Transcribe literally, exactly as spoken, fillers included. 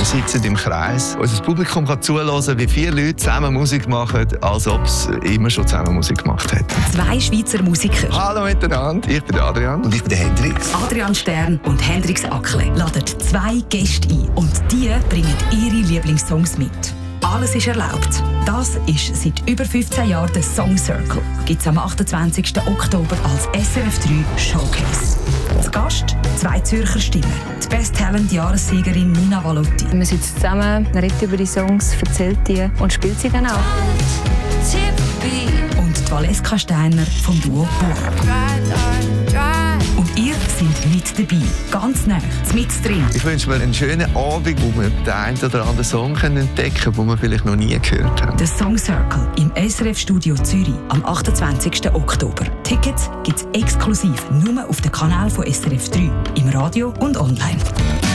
sitzen im Kreis. Unser Publikum kann zuhören, wie viele Leute zusammen Musik machen, als ob sie immer schon zusammen Musik gemacht hätten. Zwei Schweizer Musiker. Hallo miteinander, ich bin der Adrian. Und ich bin der Hendrix. Adrian Stern und Hendrix Ackle laden zwei Gäste ein und die bringen ihre Lieblingssongs mit. Alles ist erlaubt. Das ist seit über fünfzehn Jahren der Song Circle. Gibt es am achtundzwanzigsten Oktober als S R F drei Showcase. Zu Gast zwei Zürcher Stimmen. Die Best Talent Jahressiegerin Nina Valotti. Man sitzt zusammen, redet über die Songs, erzählt die und spielt sie dann auch. Und die Valeska Steiner vom Duo Burg. Und ihr seid mit dabei, ganz nah, mit drin. Ich wünsche mir einen schönen Abend, wo wir den einen oder anderen Song entdecken können, den wir vielleicht noch nie gehört haben. Der Song Circle im S R F Studio Zürich am achtundzwanzigsten Oktober. Tickets gibt es exklusiv nur auf dem Kanal von S R F drei, im Radio und online.